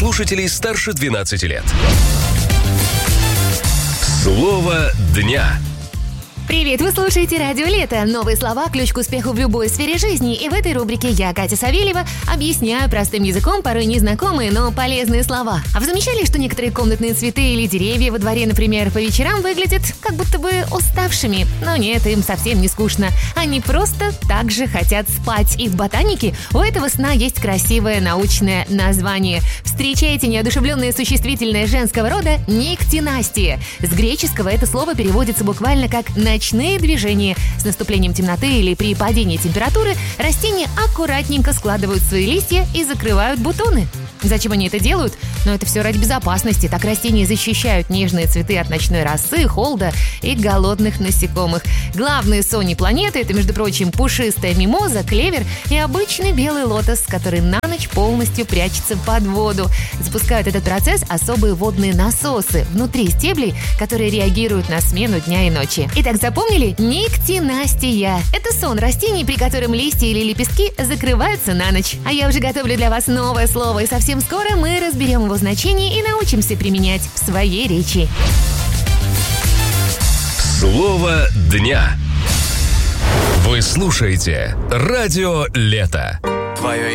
слушателей старше 12 лет. Слово дня. Привет, вы слушаете «Радио Лето». Новые слова – ключ к успеху в любой сфере жизни. И в этой рубрике я, Катя Савельева, объясняю простым языком порой незнакомые, но полезные слова. А вы замечали, что некоторые комнатные цветы или деревья во дворе, например, по вечерам выглядят как будто бы уставшими? Но нет, им совсем не скучно. Они просто так же хотят спать. И в ботанике у этого сна есть красивое научное название. Встречайте неодушевленное существительное женского рода «никтинастия». С греческого это слово переводится буквально как «ночные движения». С наступлением темноты или при падении температуры растения аккуратненько складывают свои листья и закрывают бутоны. Зачем они это делают? Но это все ради безопасности. Так растения защищают нежные цветы от ночной росы, холода и голодных насекомых. Главные сони планеты – это, между прочим, пушистая мимоза, клевер и обычный белый лотос, который на ночь полностью прячется под воду. Запускают этот процесс особые водные насосы внутри стеблей, которые реагируют на смену дня и ночи. Итак, запомнили? Никтинастия – это сон растений, при котором листья или лепестки закрываются на ночь. А я уже готовлю для вас новое слово, и совсем скоро мы разберем его значение и научимся применять в своей речи. Слово дня. Вы слушаете «Радио Лето». Твое